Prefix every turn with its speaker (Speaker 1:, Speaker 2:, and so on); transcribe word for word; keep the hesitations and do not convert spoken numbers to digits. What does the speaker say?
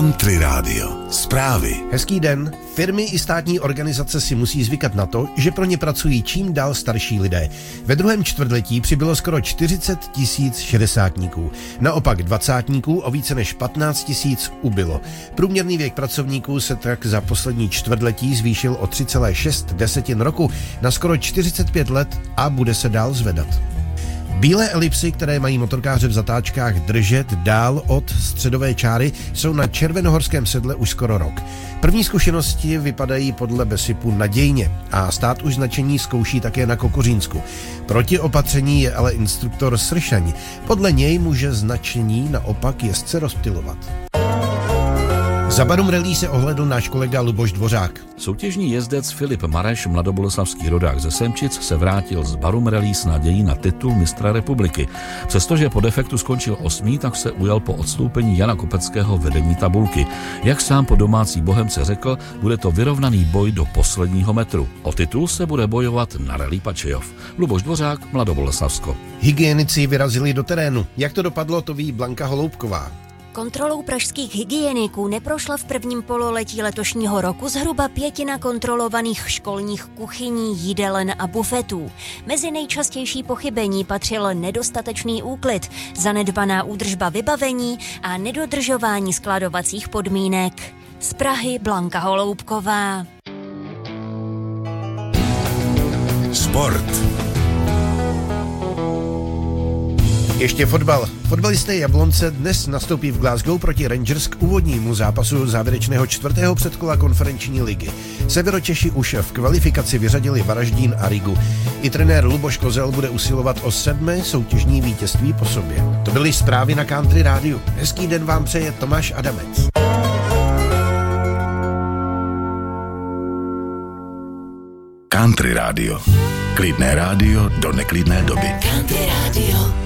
Speaker 1: Country Radio. Zprávy.
Speaker 2: Hezký den. Firmy i státní organizace si musí zvykat na to, že pro ně pracují čím dál starší lidé. Ve druhém čtvrtletí přibylo skoro čtyřicet tisíc šedesátníků. Naopak dvacátníků o více než patnáct tisíc ubylo. Průměrný věk pracovníků se tak za poslední čtvrtletí zvýšil o tři celé šest desetin roku na skoro čtyřicet pět let a bude se dál zvedat. Bílé elipsy, které mají motorkáře v zatáčkách držet dál od středové čáry, jsou na červenohorském sedle už skoro rok. První zkušenosti vypadají podle BESIPu nadějně a stát už značení zkouší také na Kokořínsku. Proti opatření je ale instruktor Sršaň. Podle něj může značení naopak jezdce rozptylovat. Za Barum Rally se ohledl náš kolega Luboš Dvořák.
Speaker 3: Soutěžní jezdec Filip Mareš, mladoboleslavský rodák ze Semčic, se vrátil z Barum Rally s nadějí na titul mistra republiky. Přestože po defektu skončil osmý, tak se ujal po odstoupení Jana Kopeckého vedení tabulky. Jak sám po domácí Bohemce řekl, bude to vyrovnaný boj do posledního metru. O titul se bude bojovat na Rally Pačejov. Luboš Dvořák, Mladoboleslavsko.
Speaker 2: Hygienici vyrazili do terénu. Jak to dopadlo, to ví Blanka Holoubková.
Speaker 4: Kontrolou pražských hygieniků neprošla v prvním pololetí letošního roku zhruba pětina kontrolovaných školních kuchyní, jídelen a bufetů. Mezi nejčastější pochybení patřil nedostatečný úklid, zanedbaná údržba vybavení a nedodržování skladovacích podmínek. Z Prahy Blanka Holoubková.
Speaker 1: Sport.
Speaker 2: Ještě fotbal. Fotbalisté Jablonce dnes nastoupí v Glasgow proti Rangers k úvodnímu zápasu závěrečného čtvrtého předkola konferenční ligy. Severočeši už v kvalifikaci vyřadili Varaždín a Rigu. I trenér Luboš Kozel bude usilovat o sedmé soutěžní vítězství po sobě. To byly zprávy na Country Rádiu. Hezký den vám přeje Tomáš Adamec.
Speaker 1: Country Radio. Klidné rádio do neklidné doby.
Speaker 5: Country Radio.